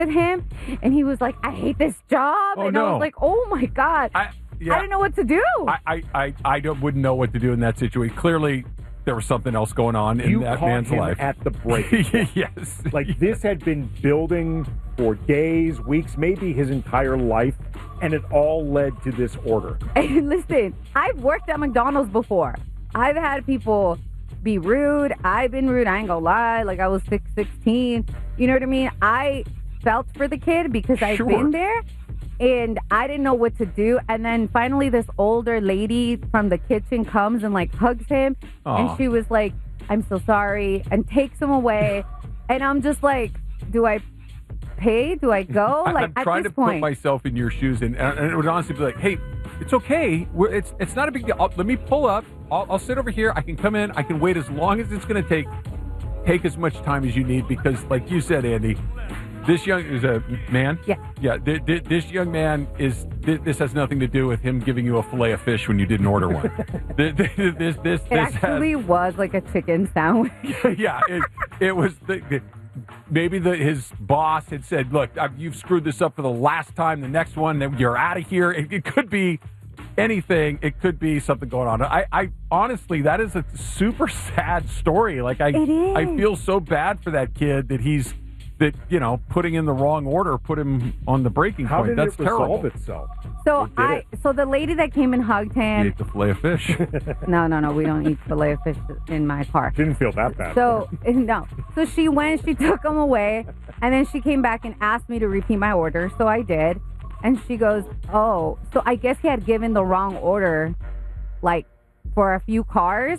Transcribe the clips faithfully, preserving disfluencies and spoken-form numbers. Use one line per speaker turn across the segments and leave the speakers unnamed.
with him, and he was like, I hate this job.
Oh,
and
no.
I was like, oh, my God.
I, yeah,
I didn't know what to do.
I, I, I, I don't, wouldn't know what to do in that situation. Clearly, there was something else going on in
You
that
caught
man's
him
life.
at the breaking point.
Yes.
Like, this had been building for days, weeks, maybe his entire life, and it all led to this order.
And listen, I've worked at McDonald's before. I've had people be rude. I've been rude. I ain't gonna lie. Like, I was six, sixteen. You know what I mean? I felt for the kid because I've
Sure.
been there. And I didn't know what to do. And then finally this older lady from the kitchen comes and, like, hugs him.
Aw.
And she was like, I'm so sorry, and takes him away. And I'm just like, do I pay? Do I go?
I-
Like,
I'm
at
trying
this
to put
point.
myself in your shoes, and, and it would honestly be like, hey, it's okay. We're, it's it's not a big deal. I'll, let me pull up. I'll, I'll sit over here. I can come in. I can wait as long as it's going to take. Take as much time as you need because, like you said, Andy, this young is a man.
Yeah.
Yeah. Th- th- this young man is. Th- this has nothing to do with him giving you a fillet of fish when you didn't order one. Th- th- this this this,
It
this
actually
has,
was like a chicken sandwich.
yeah. It, it was the, the, maybe the his boss had said, "Look, I've, you've screwed this up for the last time. The next one, then you're out of here." It, it could be anything. It could be something going on. I, I honestly, that is a super sad story. Like I,
It is.
I feel so bad for that kid that he's that you know putting in the wrong order put him on the breaking
How
point.
did
That's
it resolve
terrible.
itself?
So
did
I,
it?
so the lady that came and hugged
He
him.
ate the fillet of fish.
No, no, no. We don't eat fillet of fish in my car.
Didn't feel that bad.
So no. So she went. She took him away, and then she came back and asked me to repeat my order. So I did, and she goes, "Oh, so I guess he had given the wrong order, like for a few cars."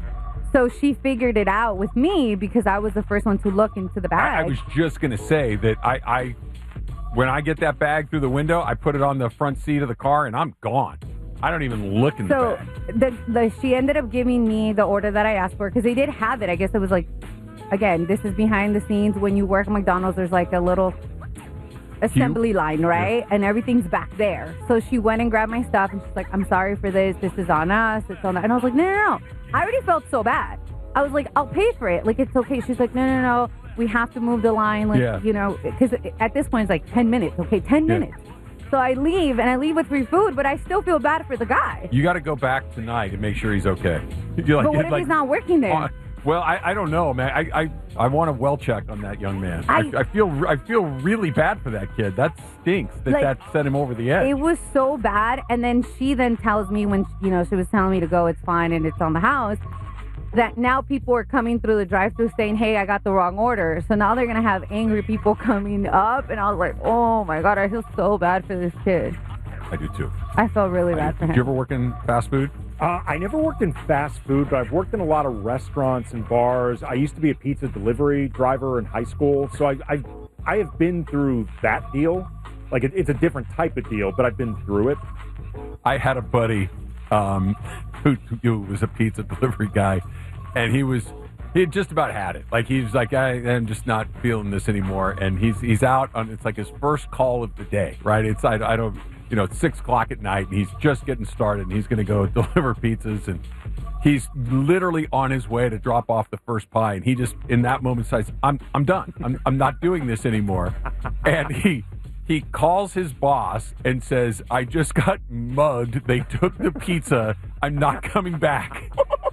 So she figured it out with me because I was the first one to look into the bag.
I, I was just gonna say that I, I, when I get that bag through the window, I put it on the front seat of the car, and I'm gone. I don't even look in
So
the bag.
the, the she ended up giving me the order that I asked for because they did have it. I guess it was like, again, this is behind the scenes. When you work at McDonald's, there's like a little assembly line, right? And everything's back there. So she went and grabbed my stuff and she's like, I'm sorry for this. This is on us. It's on that. And I was like, no, no, no. I already felt so bad. I was like, I'll pay for it. Like, it's okay. She's like, no, no, no. We have to move the line. Like,
Yeah.
you know, because at this point it's like ten minutes. Okay, ten
Yeah.
minutes. So I leave and I leave with free food, but I still feel bad for the guy.
You got to go back tonight and make sure he's okay. You're like,
But what if
like,
he's not working there?
uh, well, I, I don't know, man. I, I, I want a well check on that young man. I,
I-
I feel I feel really bad for that kid. That stinks that
Like,
that sent him over the edge.
It was so bad. And then she then tells me when, you know, she was telling me to go, it's fine and it's on the house, that now people are coming through the drive-thru saying, hey, I got the wrong order. So now they're going to have angry people coming up. And I was like, oh, my God, I feel so bad for this kid.
I do too.
I felt really bad for
Did
him.
you ever work in fast food?
Uh, I never worked in fast food, but I've worked in a lot of restaurants and bars. I used to be a pizza delivery driver in high school, so I, I've I have been through that deal. Like it, it's a different type of deal, but I've been through it.
I had a buddy um, who, who was a pizza delivery guy, and he was he had just about had it. Like he was like, I am just not feeling this anymore, and he's he's out on it's like his first call of the day, right? It's I, I don't. You know, it's six o'clock at night, and he's just getting started, and he's going to go deliver pizzas, and he's literally on his way to drop off the first pie, and he just, in that moment, says, I'm I'm done. I'm I'm not doing this anymore. And he he calls his boss and says, I just got mugged. They took the pizza. I'm not coming back.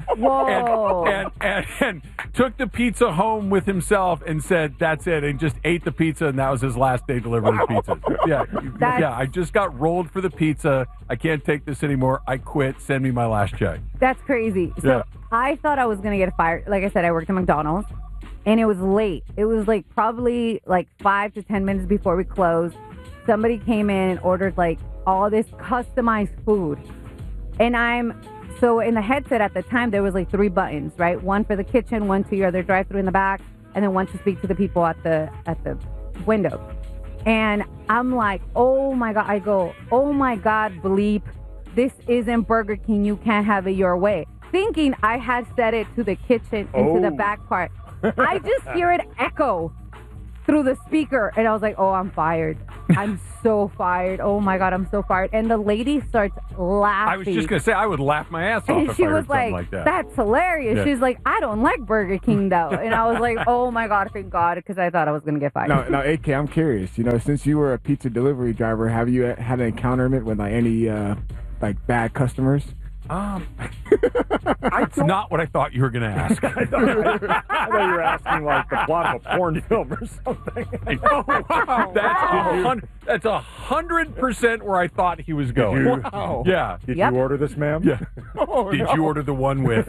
Whoa.
And, and, and, and took the pizza home with himself and said, that's it, and just ate the pizza, and that was his last day delivering pizza. Yeah,
That's-
yeah, I just got rolled for the pizza. I can't take this anymore. I quit. Send me my last check.
That's crazy. So
Yeah.
I thought I was going to get fired. Like I said, I worked at McDonald's, and it was late. It was like probably like five to ten minutes before we closed. Somebody came in and ordered like all this customized food. And I'm, so in the headset at the time, there was like three buttons, right? One for the kitchen, one to your other drive-thru in the back, and then one to speak to the people at the at the window. And I'm like, oh my God, I go, oh my God, bleep, this isn't Burger King. You can't have it your way. Thinking I had set it to the kitchen and to the
Oh.
back part. I just hear it echo. through the speaker. And I was like, oh, I'm fired. I'm so fired. Oh, my God, I'm so fired. And the lady starts laughing.
I was just going to say, I would laugh my ass off
and
if
she
I heard
was
something
like,
like that.
That's hilarious.
Yeah.
She's like, I don't like Burger King, though. And I was like, oh, my God, thank God, because I thought I was going to get fired.
Now, now, A K, I'm curious. You know, since you were a pizza delivery driver, have you had an encounterment with like any uh, like bad customers?
Um, That's not what I thought you were going to ask.
I, thought, I, I thought you were asking like the plot of a porn film or something.
Oh, wow. That's a hundred, that's a hundred percent where I thought he was going.
You-
Wow.
Yeah.
Did
Yep.
you order this, ma'am?
Yeah.
Oh,
Did
no.
you order the one with?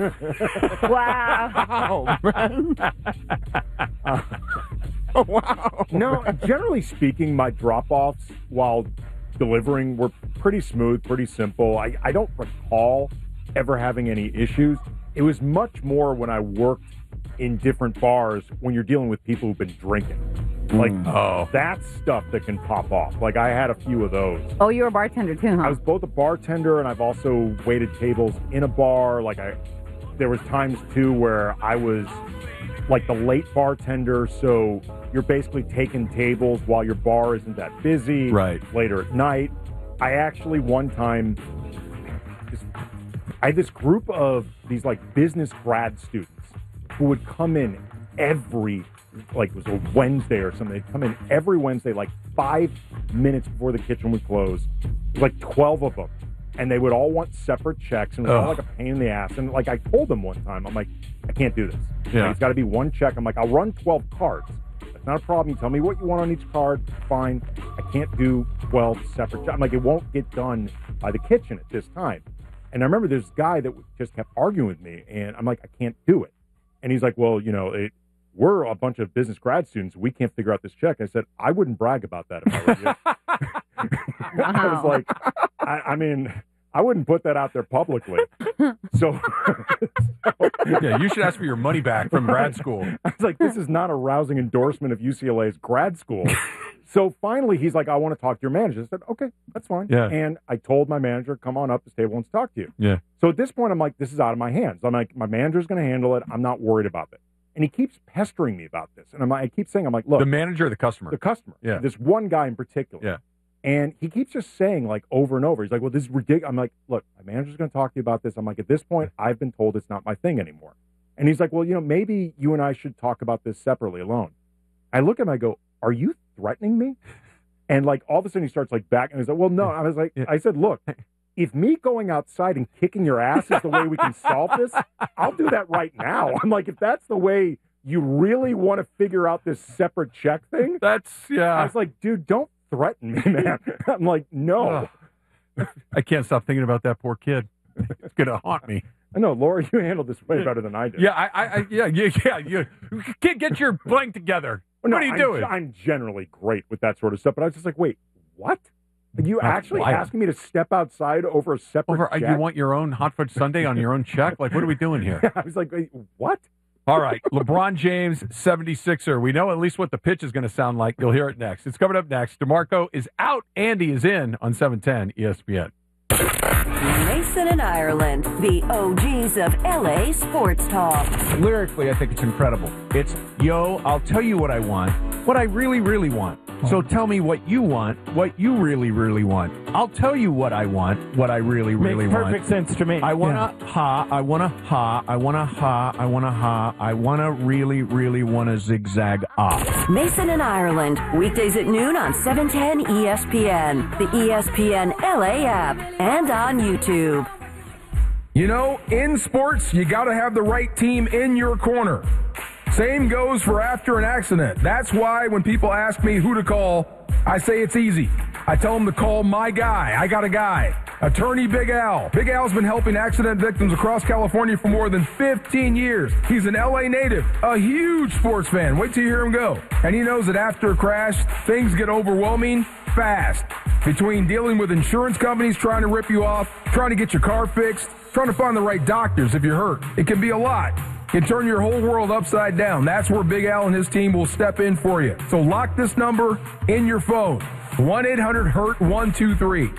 Wow.
Wow, man. Oh, wow.
No, generally speaking, my drop-offs while delivering were pretty smooth, pretty simple. I, I don't recall ever having any issues. It was much more when I worked in different bars when you're dealing with people who've been drinking. Like,
Oh.
that's stuff that can pop off. Like, I had a few of those.
Oh, you're a bartender, too, huh?
I was both a bartender and I've also waited tables in a bar. Like, I, there was times, too, where I was like the late bartender, so you're basically taking tables while your bar isn't that busy.
Right.
Later at night. I actually one time, just, I had this group of these like business grad students who would come in every, like it was a Wednesday or something. They'd come in every Wednesday, like five minutes before the kitchen would close. It was like twelve of them. And they would all want separate checks, and it was all
Ugh.
like a pain in the ass. And like I told them one time, I'm like, I can't do this.
Yeah.
Like, it's got to be one check. I'm like, I'll run twelve cards. That's not a problem. You tell me what you want on each card. Fine. I can't do twelve separate checks. I'm like, it won't get done by the kitchen at this time. And I remember this guy that just kept arguing with me, and I'm like, I can't do it. And he's like, well, you know, it, we're a bunch of business grad students. We can't figure out this check. I said, I wouldn't brag about that if I were you. I was
Wow.
like, I, I mean, I wouldn't put that out there publicly. So,
Yeah, you should ask for your money back from grad school.
I was like, this is not a rousing endorsement of U C L A's grad school. So finally, he's like, I want to talk to your manager. I said, okay, that's fine.
Yeah.
And I told my manager, come on up this table and talk to you.
Yeah.
So at this point, I'm like, this is out of my hands. I'm like, my manager's going to handle it. I'm not worried about it. And he keeps pestering me about this. And I'm like, I keep saying, I'm like, look,
The manager or the customer?
the customer.
Yeah.
This one guy in particular.
Yeah.
And he keeps just saying, like, over and over, he's like, well, this is ridiculous. I'm like, look, my manager's going to talk to you about this. I'm like, at this point, I've been told it's not my thing anymore. And he's like, well, you know, maybe you and I should talk about this separately alone. I look at him, I go, are you threatening me? And like, all of a sudden he starts like back and he's like, well, no. I was like,
Yeah.
I said, look, if me going outside and kicking your ass is the way we can solve this, I'll do that right now. I'm like, if that's the way you really want to figure out this separate check thing,
That's,
I
yeah.
was like, dude, don't threaten me, man. I'm like, no.
Ugh. I can't stop thinking about that poor kid. It's going to haunt me.
I know, Laura, you handled this way better than I did.
Yeah, I, I, I yeah, yeah, yeah. You get, get your blank together.
No,
what are you
I'm,
doing?
I'm generally great with that sort of stuff, but I was just like, wait, what? Are you
That's
actually
wild.
asking me to step outside over a separate
Over, uh,
check?
you want your own hot fudge sundae on your own check? Like, what are we doing here?
I was like, wait, what?
All right, LeBron James, seventy-sixer. We know at least what the pitch is going to sound like. You'll hear it next. It's coming up next. DeMarco is out. Andy is in on seven ten E S P N.
Mason and Ireland, the O Gs of L A sports talk.
Lyrically, I think it's incredible. It's, yo, I'll tell you what I want, what I really, really want. So tell me what you want, what you really, really want. I'll tell you what I want, what I really, really
Makes
want.
perfect sense to me.
I want to ha, I want to ha, I want to ha, I want to ha, I want to really, really want to zigzag ah.
Mason and Ireland, weekdays at noon on seven ten E S P N, the E S P N L A app, and on YouTube.
You know, in sports, you got to have the right team in your corner. Same goes for after an accident. That's why when people ask me who to call, I say it's easy. I tell them to call my guy. I got a guy. Attorney Big Al. Big Al's been helping accident victims across California for more than fifteen years. He's an L A native, a huge sports fan. Wait till you hear him go. And he knows that after a crash, things get overwhelming fast. Between dealing with insurance companies trying to rip you off, trying to get your car fixed, trying to find the right doctors if you're hurt, it can be a lot. Can turn your whole world upside down. That's where Big Al and his team will step in for you. So lock this number in your phone. one eight hundred hurt one two three.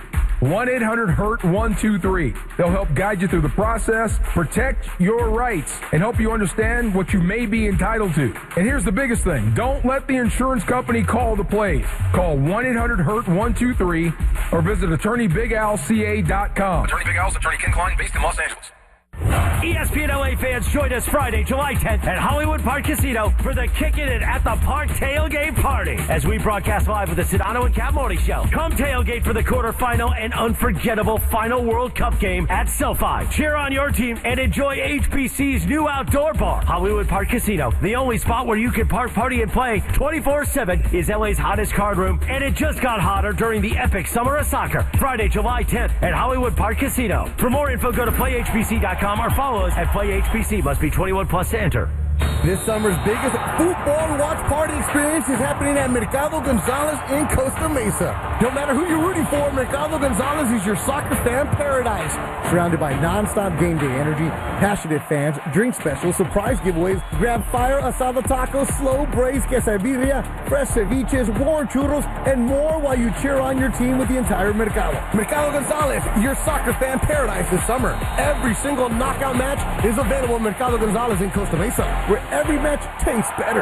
one eight hundred hurt one two three. They'll help guide you through the process, protect your rights, and help you understand what you may be entitled to. And here's the biggest thing. Don't let the insurance company call the plays. Call one eight hundred hurt one two three or visit attorney big al c a dot com.
Attorney Big Al's Attorney Ken Klein, based in Los Angeles.
E S P N L A fans, join us Friday, July tenth at Hollywood Park Casino for the Kickin' It at the Park tailgate party as we broadcast live with the Sedano and Cap Morty Show. Come tailgate for the quarterfinal and unforgettable final World Cup game at SoFi. Cheer on your team and enjoy H B C's new outdoor bar. Hollywood Park Casino, the only spot where you can park, party, and play twenty-four seven, is L A's hottest card room, and it just got hotter during the epic Summer of Soccer. Friday, July tenth at Hollywood Park Casino. For more info, go to play H B C dot com or follow us at Play H B C. Must be twenty-one plus to enter.
This summer's biggest football watch party experience is happening at Mercado Gonzalez in Costa Mesa. No matter who you're rooting for, Mercado Gonzalez is your soccer fan paradise. Surrounded by non-stop game day energy, passionate fans, drink specials, surprise giveaways, grab fire asada tacos, slow braised quesadilla, fresh ceviches, warm churros, and more while you cheer on your team with the entire Mercado. Mercado Gonzalez, your soccer fan paradise this summer. Every single knockout match is available at Mercado Gonzalez in Costa Mesa, where every match tastes better.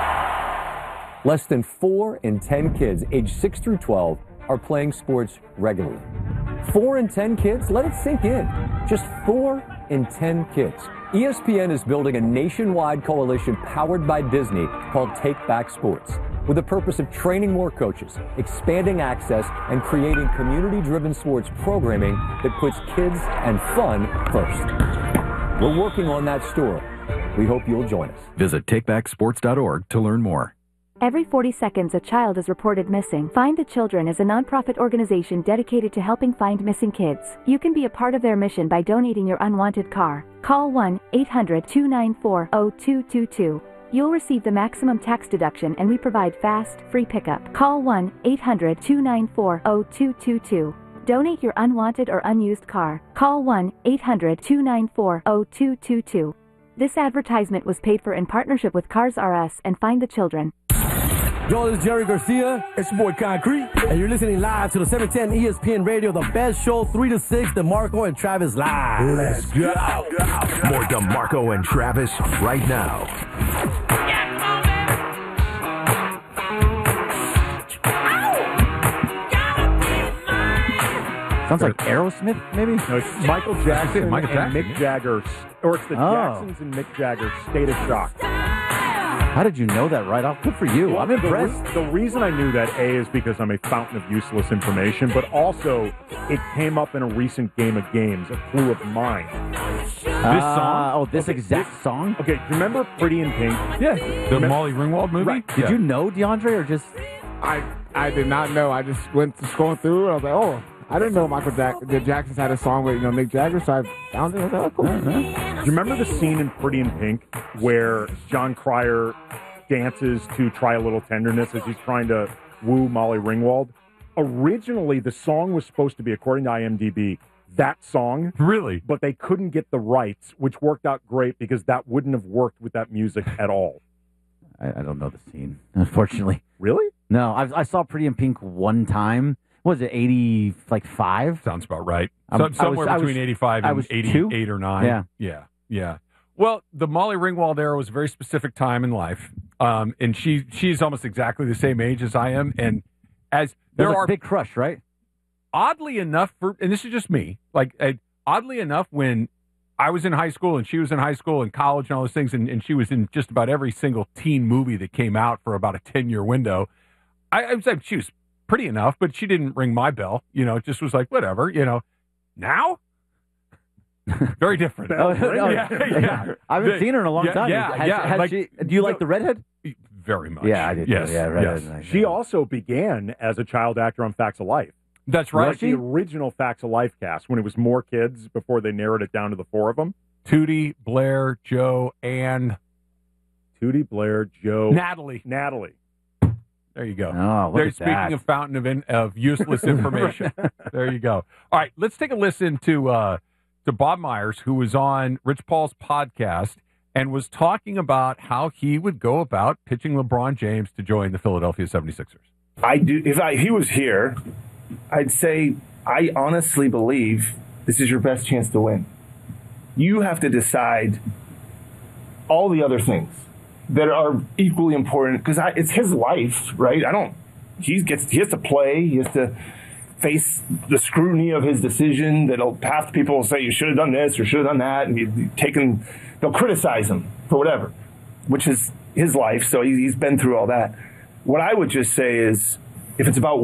Less than four in ten kids aged six through twelve are playing sports regularly. Four in ten kids? Let it sink in. Just four in ten kids. E S P N is building a nationwide coalition powered by Disney called Take Back Sports, with the purpose of training more coaches, expanding access, and creating community-driven sports programming that puts kids and fun first. We're working on that story. We hope you'll join us.
Visit take back sports dot org to learn more.
Every forty seconds, a child is reported missing. Find the Children is a nonprofit organization dedicated to helping find missing kids. You can be a part of their mission by donating your unwanted car. Call one eight hundred two nine four zero two two two. You'll receive the maximum tax deduction, and we provide fast, free pickup. Call one eight hundred two nine four zero two two two. Donate your unwanted or unused car. Call one eight hundred two nine four zero two two two. This advertisement was paid for in partnership with Cars R Us and Find the Children.
Yo, this is Jerry Garcia. It's your boy Concrete. And you're listening live to the seven ten E S P N Radio, the best show, three to six, DeMarco and Travis live.
Let's go. More DeMarco and Travis right now.
Sounds like Aerosmith, maybe?
No, it's Michael Jackson
Michael
and
Jackson.
Mick Jagger, or it's the
Oh.
Jacksons and Mick Jagger, State of Shock.
How did you know that right off? Good for you. I'm
The
impressed.
re- The reason I knew that, A, is because I'm a fountain of useless information, but also it came up in a recent game of games, a clue of mine.
This
Uh,
song?
oh, this
Okay,
exact
this-
song?
Okay, do you remember Pretty in Pink?
Yeah. The Molly Ringwald movie?
Right.
Did
Yeah.
you know DeAndre or just...
I I did not know. I just went scrolling through and I was like, oh, I didn't know Michael Jack- the Jacksons had a song with you know Mick Jagger, so I found it. I was like, oh, cool.
Do you remember the scene in Pretty in Pink where John Cryer dances to Try a Little Tenderness as he's trying to woo Molly Ringwald? Originally, the song was supposed to be, according to IMDb, that song.
Really?
But they couldn't get the rights, which worked out great because that wouldn't have worked with that music at all.
I, I don't know the scene, unfortunately.
Really?
No, I, I saw Pretty in Pink one time. What was it, eighty, like five?
Sounds about right.
Um,
So-
I was-
somewhere
I was-
between eighty-five
I
and
was
eighty-eight
two?
or nine.
Yeah.
Yeah. Yeah. Well, the Molly Ringwald era was a very specific time in life. Um, and she she's almost exactly the same age as I am. And as
There
there
was
are
a big crush, right?
oddly enough, for and this is just me, like uh, oddly enough, when I was in high school and she was in high school and college and all those things, and, and she was in just about every single teen movie that came out for about a ten-year window, I, I was like, she was pretty enough, but she didn't ring my bell. You know, it just was like, whatever, you know. Now? Very different.
Oh, no,
yeah, yeah.
I haven't
The-
seen her in a long
yeah,
time.
Yeah,
Has-
yeah.
has
like,
she, do you like the redhead?
Very much.
Yeah, I did.
Yes,
Yeah, redhead.
yes.
Nice.
She also began as a child actor on Facts of Life.
That's right.
Like the original Facts of Life cast when it was more kids before they narrowed it down to the four of them.
Tootie, Blair, Joe, and
Tootie, Blair, Joe,
Natalie.
Natalie.
There you go.
Oh, look
There,
at
speaking
that.
of fountain of, in, of useless information. There you go. All right, let's take a listen to uh, to Bob Myers, who was on Rich Paul's podcast and was talking about how he would go about pitching LeBron James to join the Philadelphia seventy-sixers.
I do. If I, he was here, I'd say I honestly believe this is your best chance to win. You have to decide all the other things that are equally important because it's his life, right? I don't. He gets. He has to play. He has to face the scrutiny of his decision. That'll half the people will say you should have done this or should have done that, and he's taken. They'll criticize him for whatever, which is his life. So he's been through all that. What I would just say is, if it's about